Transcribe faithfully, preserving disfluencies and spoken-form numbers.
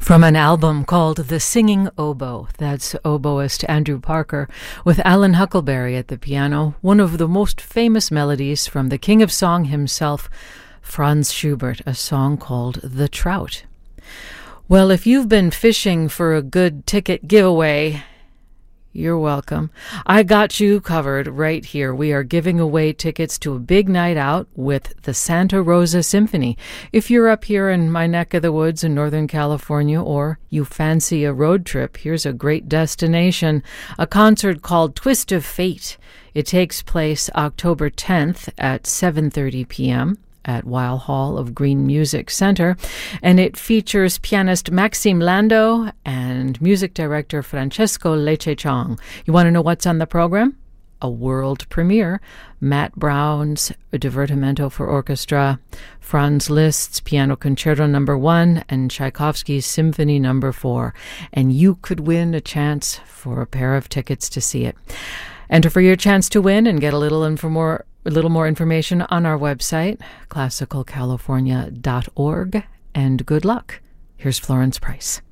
From an album called The Singing Oboe, that's oboist Andrew Parker, with Alan Huckleberry at the piano, one of the most famous melodies from the king of song himself, Franz Schubert, a song called The Trout. Well, if you've been fishing for a good ticket giveaway, you're welcome. I got you covered right here. We are giving away tickets to a big night out with the Santa Rosa Symphony. If you're up here in my neck of the woods in Northern California, or you fancy a road trip, here's a great destination, a concert called Twist of Fate. It takes place October tenth at seven thirty p.m. at Weil Hall of Green Music Center, and it features pianist Maxime Landau and music director Francesco Lecce-Chong. You want to know what's on the program? A world premiere, Matt Brown's Divertimento for Orchestra, Franz Liszt's Piano Concerto Number One, and Tchaikovsky's Symphony Number Four. And you could win a chance for a pair of tickets to see it. Enter for your chance to win and get a little info more A little more information on our website, classical california dot org, and good luck. Here's Florence Price.